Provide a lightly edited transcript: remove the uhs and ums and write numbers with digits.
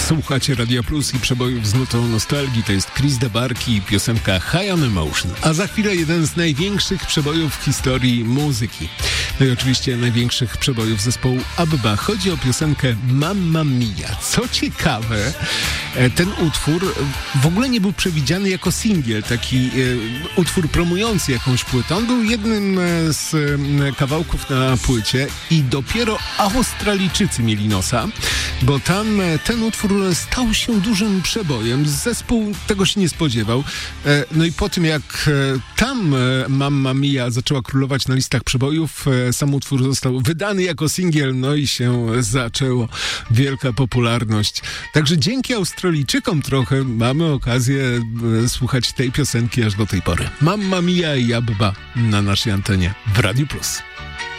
Słuchacie Radia Plus i przebojów z nutą nostalgii. To jest Chris de Barki i piosenka High on Emotion. A za chwilę jeden z największych przebojów w historii muzyki. No i oczywiście największych przebojów zespołu ABBA. Chodzi o piosenkę Mamma Mia. Co ciekawe, ten utwór w ogóle nie był przewidziany jako singiel, taki utwór promujący jakąś płytę. On był jednym z kawałków na płycie i dopiero Australijczycy mieli nosa, bo tam ten utwór stał się dużym przebojem. Zespół tego się nie spodziewał. No i po tym, jak tam Mamma Mia zaczęła królować na listach przebojów, sam utwór został wydany jako singiel, no i się zaczęło wielka popularność. Także dzięki Australijczykom trochę mamy okazję słuchać tej piosenki aż do tej pory. Mamma Mia i ABBA na naszej antenie w Radiu Plus.